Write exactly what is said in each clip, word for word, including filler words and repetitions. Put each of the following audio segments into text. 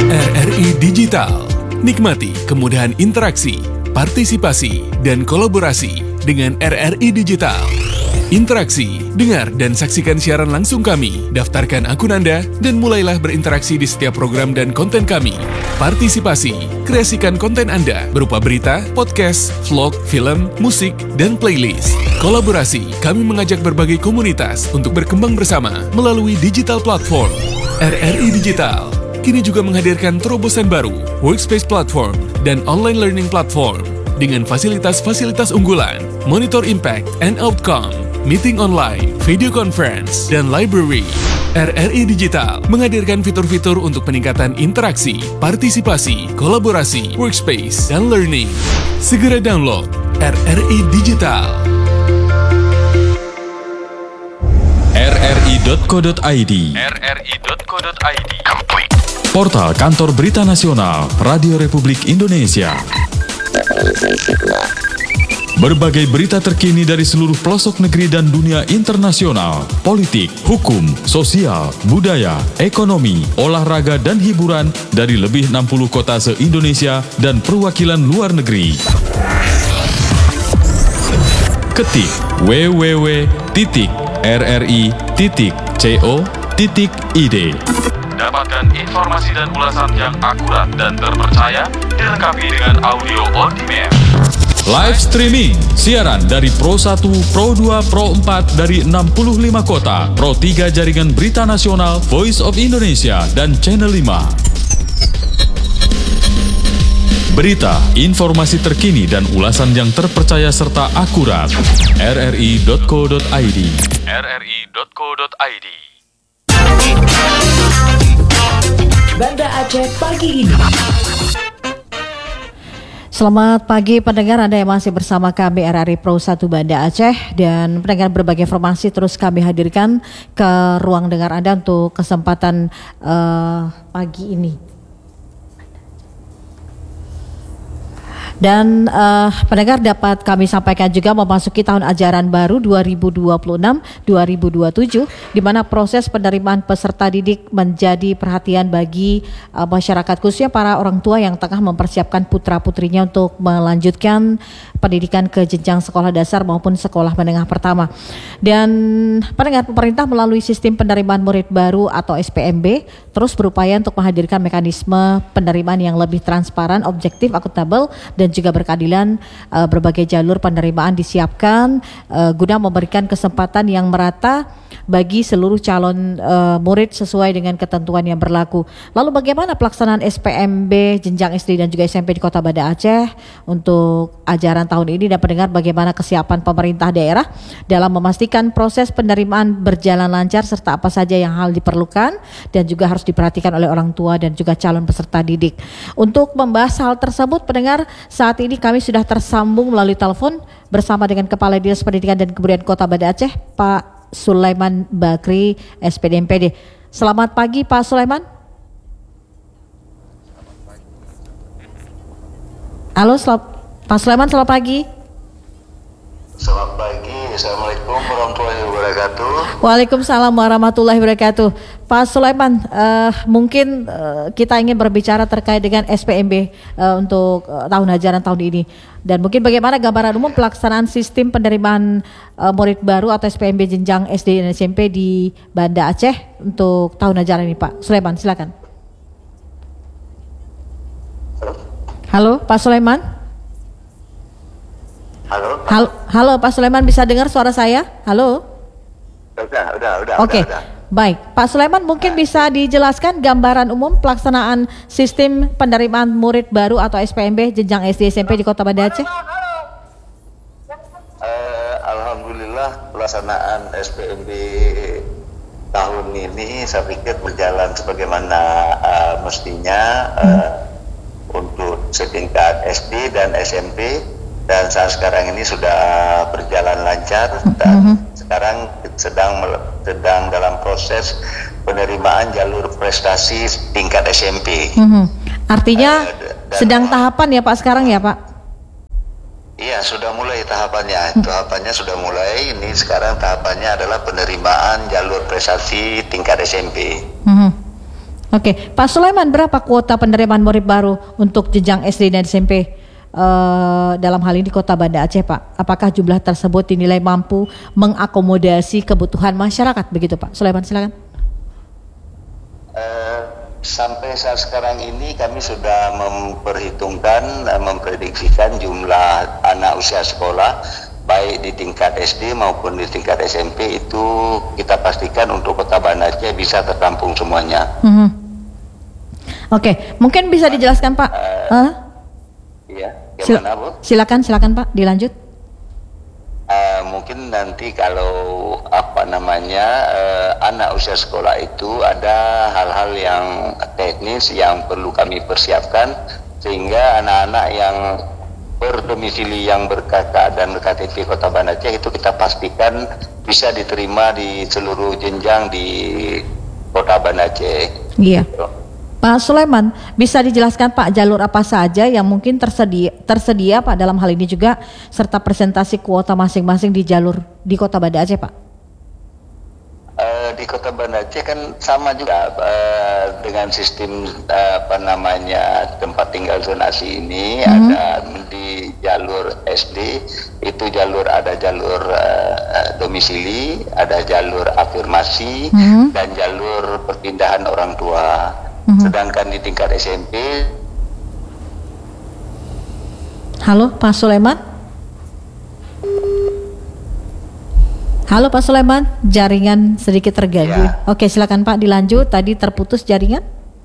R R I Digital. Nikmati kemudahan interaksi, partisipasi, dan kolaborasi dengan R R I Digital. Interaksi, dengar dan saksikan siaran langsung kami, daftarkan akun Anda, dan mulailah berinteraksi di setiap program dan konten kami. Partisipasi, kreasikan konten Anda berupa berita, podcast, vlog, film, musik, dan playlist. Kolaborasi, kami mengajak berbagai komunitas untuk berkembang bersama melalui digital platform. R R I Digital kini juga menghadirkan terobosan baru, workspace platform, dan online learning platform dengan fasilitas-fasilitas unggulan, monitor impact and outcome, meeting online, video conference, dan library. R R I Digital menghadirkan fitur-fitur untuk peningkatan interaksi, partisipasi, kolaborasi, workspace, dan learning. Segera download R R I Digital. R R I dot co dot I D R R I dot co dot I D Portal Kantor Berita Nasional Radio Republik Indonesia. Berbagai berita terkini dari seluruh pelosok negeri dan dunia internasional, politik, hukum, sosial, budaya, ekonomi, olahraga, dan hiburan dari lebih enam puluh kota se-Indonesia dan perwakilan luar negeri. Ketik w w w titik r r i titik co titik i d. Dapatkan informasi dan ulasan yang akurat dan terpercaya, dilengkapi dengan audio on demand. Live streaming, siaran dari Pro satu, Pro dua, Pro empat dari enam puluh lima kota, Pro tiga Jaringan Berita Nasional, Voice of Indonesia, dan Channel lima. Berita, informasi terkini dan ulasan yang terpercaya serta akurat. R R I dot co dot I D R R I dot co dot I D Banda Aceh pagi ini. Selamat pagi pendengar, Anda yang masih bersama kami R R I Pro satu Banda Aceh, dan pendengar berbagai informasi terus kami hadirkan ke ruang dengar Anda untuk kesempatan uh, pagi ini. Dan uh, pendengar dapat kami sampaikan juga memasuki tahun ajaran baru dua ribu dua puluh enam dua ribu dua puluh tujuh, di mana proses penerimaan peserta didik menjadi perhatian bagi uh, masyarakat, khususnya para orang tua yang tengah mempersiapkan putra-putrinya untuk melanjutkan pendidikan ke jenjang sekolah dasar maupun sekolah menengah pertama. Dan pendengar, pemerintah melalui sistem penerimaan murid baru atau S P M B terus berupaya untuk menghadirkan mekanisme penerimaan yang lebih transparan, objektif, akuntabel, dan juga berkeadilan. Uh, berbagai jalur penerimaan disiapkan uh, guna memberikan kesempatan yang merata bagi seluruh calon uh, murid sesuai dengan ketentuan yang berlaku. Lalu bagaimana pelaksanaan S P M B jenjang S D dan juga S M P di Kota Banda Aceh untuk ajaran tahun ini, dan pendengar bagaimana kesiapan pemerintah daerah dalam memastikan proses penerimaan berjalan lancar serta apa saja yang hal diperlukan dan juga harus diperhatikan oleh orang tua dan juga calon peserta didik. Untuk membahas hal tersebut, pendengar, saat ini kami sudah tersambung melalui telepon bersama dengan Kepala Dinas Pendidikan dan Kebudayaan Kota Banda Aceh, Pak Sulaiman Bakri, S P D M P D. Selamat pagi Pak Sulaiman. Halo, sel- Pak Sulaiman, selamat pagi. Selamat pagi, Assalamualaikum warahmatullahi wabarakatuh. Waalaikumsalam warahmatullahi wabarakatuh. Pak Sulaiman, uh, mungkin uh, kita ingin berbicara terkait dengan S P M B uh, untuk uh, tahun ajaran tahun ini, dan mungkin bagaimana gambaran umum pelaksanaan sistem penerimaan uh, murid baru atau S P M B jenjang S D dan S M P di Banda Aceh untuk tahun ajaran ini, Pak Sulaiman, silakan. Halo, Halo Pak Sulaiman. halo. Halo, halo Pak Sulaiman, bisa dengar suara saya? Halo. Udah, udah, udah. Oke, udah, udah. Baik. Pak Sulaiman, mungkin bisa dijelaskan gambaran umum pelaksanaan sistem penerimaan murid baru atau S P M B jenjang S D S M P di Kota Banda Aceh? Uh, Alhamdulillah pelaksanaan S P M B tahun ini saya pikir berjalan sebagaimana uh, mestinya uh, hmm. untuk setingkat S D dan S M P, dan saat sekarang ini sudah berjalan lancar, dan mm-hmm. sekarang sedang sedang dalam proses penerimaan jalur prestasi tingkat S M P. Mm-hmm. Artinya uh, dan, sedang tahapan ya Pak sekarang ya Pak? Iya, sudah mulai tahapannya. Mm-hmm. Tahapannya sudah mulai. Ini sekarang tahapannya adalah penerimaan jalur prestasi tingkat S M P. Mm-hmm. Oke, Pak Sulaiman, berapa kuota penerimaan murid baru untuk jenjang S D dan S M P uh, dalam hal ini Kota Banda Aceh, Pak? Apakah jumlah tersebut dinilai mampu mengakomodasi kebutuhan masyarakat, begitu Pak Sulaiman? Silakan. Uh, sampai saat sekarang ini kami sudah memperhitungkan, uh, memprediksikan jumlah anak usia sekolah baik di tingkat S D maupun di tingkat S M P itu kita pastikan untuk Kota Banda Aceh bisa tertampung semuanya. Mm-hmm. Oke, okay. Mungkin bisa dijelaskan Pak? Uh, uh? Iya, gimana Bu? Silakan, silakan Pak, dilanjut. Uh, mungkin nanti kalau apa namanya uh, anak usia sekolah itu ada hal-hal yang teknis yang perlu kami persiapkan sehingga anak-anak yang berdomisili yang ber-K K dan ber-K T P Kota Banda Aceh itu kita pastikan bisa diterima di seluruh jenjang di Kota Banda Aceh. Iya. Gitu. Pak Sulaiman, bisa dijelaskan Pak jalur apa saja yang mungkin tersedia tersedia Pak dalam hal ini juga serta presentasi kuota masing-masing di jalur di Kota Banda Aceh Pak? Uh, di Kota Banda Aceh kan sama juga uh, dengan sistem uh, apa namanya tempat tinggal zonasi ini. Mm-hmm. Ada di jalur S D itu jalur ada jalur uh, domisili, ada jalur afirmasi, mm-hmm. dan jalur perpindahan orang tua. Mm-hmm. Sedangkan di tingkat S M P. Halo Pak Sulaiman. Halo Pak Sulaiman, jaringan sedikit terganggu. Ya. Oke, silakan Pak dilanjut. Tadi terputus jaringan.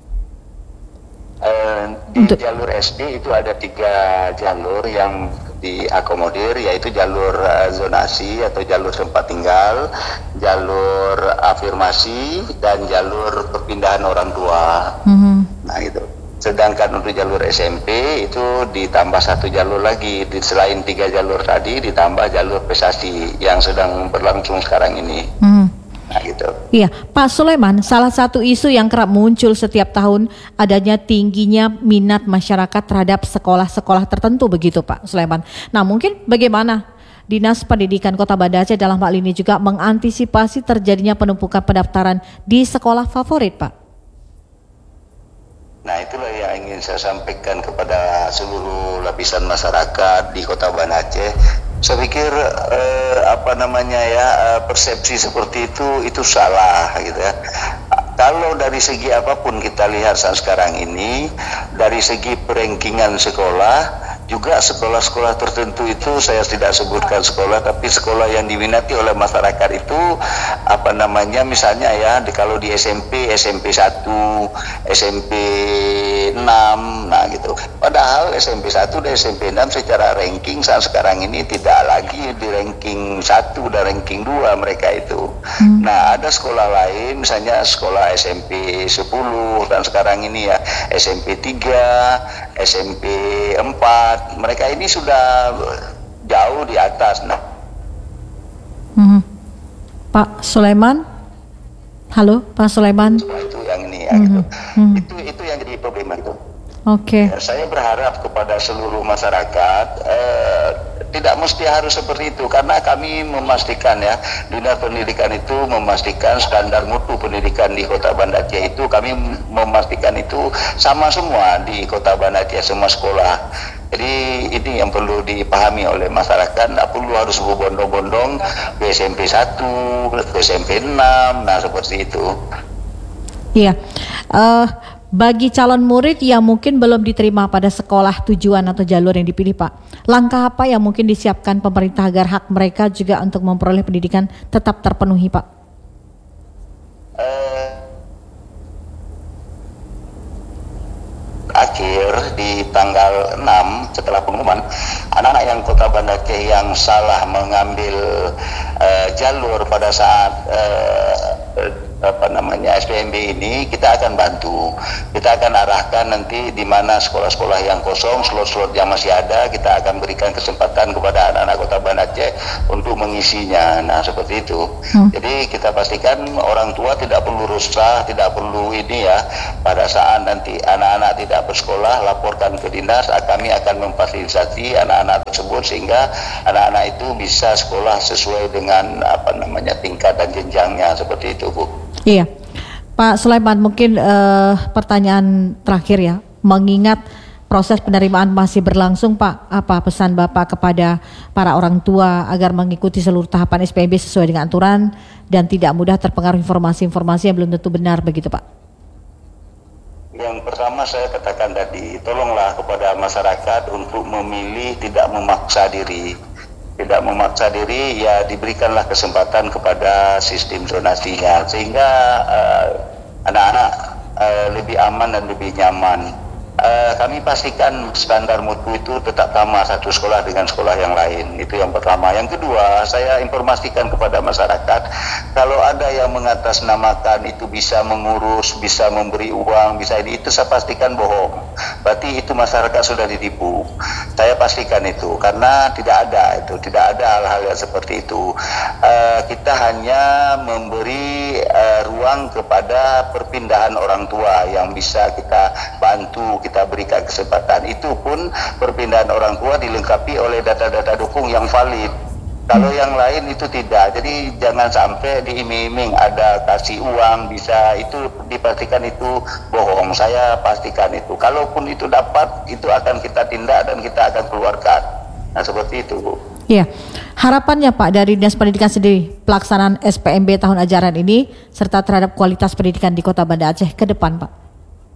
Uh, di Untuk... jalur S D itu ada tiga jalur yang diakomodir, yaitu jalur uh, zonasi atau jalur tempat tinggal, jalur afirmasi, dan jalur perpindahan orang tua. Mm-hmm. Nah itu. Sedangkan untuk jalur S M P itu ditambah satu jalur lagi, di, selain tiga jalur tadi ditambah jalur prestasi yang sedang berlangsung sekarang ini. Hmm. Nah gitu. Iya, Pak Sulaiman, salah satu isu yang kerap muncul setiap tahun adanya tingginya minat masyarakat terhadap sekolah-sekolah tertentu, begitu Pak Sulaiman. Nah mungkin bagaimana Dinas Pendidikan Kota Banda Aceh dalam hal ini juga mengantisipasi terjadinya penumpukan pendaftaran di sekolah favorit, Pak? Nah itulah yang ingin saya sampaikan kepada seluruh lapisan masyarakat di Kota Banda Aceh. Saya pikir eh, apa namanya ya eh, persepsi seperti itu itu salah gitu ya. Kalau dari segi apapun kita lihat saat sekarang ini, dari segi perankingan sekolah, juga sekolah-sekolah tertentu itu saya tidak sebutkan sekolah, tapi sekolah yang diminati oleh masyarakat itu apa namanya misalnya ya di, kalau di S M P, S M P satu, S M P enam, nah gitu. Padahal S M P satu dan S M P enam secara ranking saat sekarang ini tidak lagi di ranking satu dan ranking dua mereka itu. Hmm. Nah ada sekolah lain misalnya sekolah S M P sepuluh dan sekarang ini ya S M P tiga, S M P empat, mereka ini sudah jauh di atas. Nah, hmm. Pak Sulaiman, halo Pak Sulaiman. Itu yang ini ya, hmm. gitu. Hmm. Itu itu yang jadi problem itu. Oke. Okay. Ya, saya berharap kepada seluruh masyarakat eh, tidak mesti harus seperti itu, karena kami memastikan ya Dinas Pendidikan itu memastikan standar mutu pendidikan di Kota Banda Aceh itu kami memastikan itu sama semua di Kota Banda Aceh semua sekolah. Jadi ini yang perlu dipahami oleh masyarakat, tidak perlu harus berbondong-bondong ke S M P satu, ke S M P enam, nah seperti itu. Iya. Uh... Bagi calon murid yang mungkin belum diterima pada sekolah tujuan atau jalur yang dipilih Pak, langkah apa yang mungkin disiapkan pemerintah agar hak mereka juga untuk memperoleh pendidikan tetap terpenuhi Pak? Uh, akhir di tanggal enam setelah pengumuman, anak-anak yang Kota Banda Aceh yang salah mengambil uh, jalur pada saat uh, apa namanya S P M B ini, kita akan bantu, kita akan arahkan nanti di mana sekolah-sekolah yang kosong, slot-slot yang masih ada, kita akan berikan kesempatan kepada anak-anak Kota Banda Aceh untuk mengisinya. Nah seperti itu. Hmm. Jadi kita pastikan orang tua tidak perlu resah, tidak perlu ini ya, pada saat nanti anak-anak tidak bersekolah, laporkan ke dinas, kami akan memfasilitasi anak-anak tersebut sehingga anak-anak itu bisa sekolah sesuai dengan apa namanya tingkat dan jenjangnya, seperti itu Bu. Iya, Pak Sulaiman, mungkin uh, pertanyaan terakhir ya, mengingat proses penerimaan masih berlangsung Pak, apa pesan Bapak kepada para orang tua agar mengikuti seluruh tahapan S P M B sesuai dengan aturan dan tidak mudah terpengaruh informasi-informasi yang belum tentu benar begitu Pak? Yang pertama saya katakan tadi, tolonglah kepada masyarakat untuk memilih, tidak memaksa diri. Tidak memaksa diri, ya diberikanlah kesempatan kepada sistem zonasinya sehingga uh, anak-anak uh, lebih aman dan lebih nyaman. Uh, kami pastikan standar mutu itu tetap sama satu sekolah dengan sekolah yang lain. Itu yang pertama. Yang kedua, saya informasikan kepada masyarakat kalau ada yang mengatasnamakan itu bisa mengurus, bisa memberi uang, bisa ini, itu saya pastikan bohong. Berarti itu masyarakat sudah ditipu. Saya pastikan itu karena tidak ada itu, tidak ada hal-hal yang seperti itu. Uh, kita hanya memberi uh, ruang kepada perpindahan orang tua yang bisa kita bantu, kita berikan kesempatan. Itu pun perpindahan orang tua dilengkapi oleh data-data dukung yang valid. Kalau yang lain itu tidak. Jadi jangan sampai diiming-iming ada kasih uang bisa, itu dipastikan itu bohong. Saya pastikan itu. Kalaupun itu dapat, itu akan kita tindak dan kita akan keluarkan. Nah seperti itu Bu. Iya, harapannya Pak dari Dinas Pendidikan sendiri pelaksanaan S P M B tahun ajaran ini serta terhadap kualitas pendidikan di Kota Banda Aceh ke depan Pak.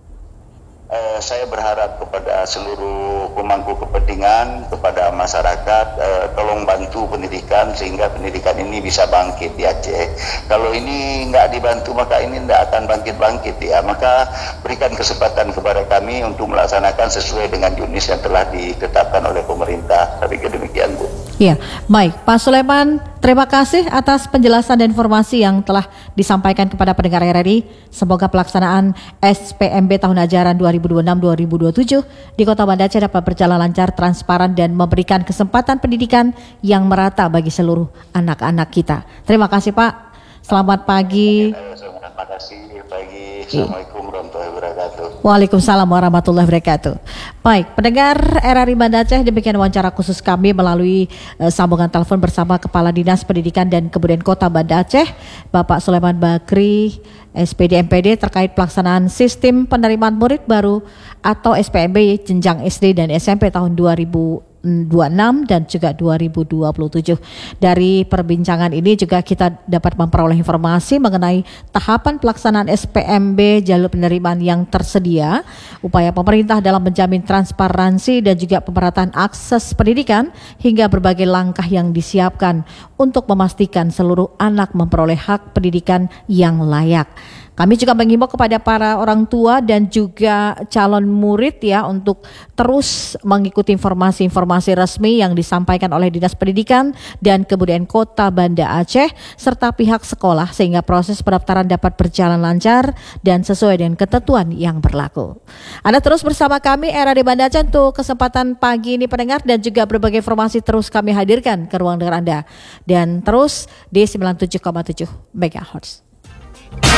Uh, saya berharap kepada seluruh pemangku kepentingan, kepada masyarakat, uh, tolong bantu pendidikan sehingga pendidikan ini bisa bangkit di Aceh. Kalau ini nggak dibantu maka ini tidak akan bangkit-bangkit ya. Maka berikan kesempatan kepada kami untuk melaksanakan sesuai dengan unit yang telah ditetapkan oleh pemerintah. Tapi demikian Bu. Iya, baik Pak Sulaiman, terima kasih atas penjelasan dan informasi yang telah disampaikan kepada pendengar R R I. Semoga pelaksanaan S P M B tahun ajaran dua ribu dua puluh enam dua ribu dua puluh tujuh di Kota Banda Aceh dapat berjalan lancar, transparan dan memberikan kesempatan pendidikan yang merata bagi seluruh anak-anak kita. Terima kasih Pak. Selamat pagi. Terima kasih pagi. Assalamualaikum warahmatullahi wabarakatuh. Waalaikumsalam warahmatullahi wabarakatuh. Baik, pendengar R R I Banda Aceh, demikian wawancara khusus kami melalui uh, sambungan telepon bersama Kepala Dinas Pendidikan dan Kebudayaan Kota Banda Aceh, Bapak Sulaiman Bakri, S P D M P D terkait pelaksanaan sistem penerimaan murid baru atau S P M B jenjang S D dan S M P tahun dua ribu dua puluh enam dan juga dua ribu dua puluh tujuh. Dari perbincangan ini juga kita dapat memperoleh informasi mengenai tahapan pelaksanaan S P M B jalur penerimaan yang tersedia, upaya pemerintah dalam menjamin transparansi dan juga pemerataan akses pendidikan hingga berbagai langkah yang disiapkan untuk memastikan seluruh anak memperoleh hak pendidikan yang layak. Kami juga mengimbau kepada para orang tua dan juga calon murid ya untuk terus mengikuti informasi-informasi resmi yang disampaikan oleh Dinas Pendidikan dan Kebudayaan Kota Banda Aceh serta pihak sekolah sehingga proses pendaftaran dapat berjalan lancar dan sesuai dengan ketentuan yang berlaku. Anda terus bersama kami R R I Banda Aceh untuk kesempatan pagi ini pendengar, dan juga berbagai informasi terus kami hadirkan ke ruang dengar Anda, dan terus di sembilan puluh tujuh koma tujuh megahertz.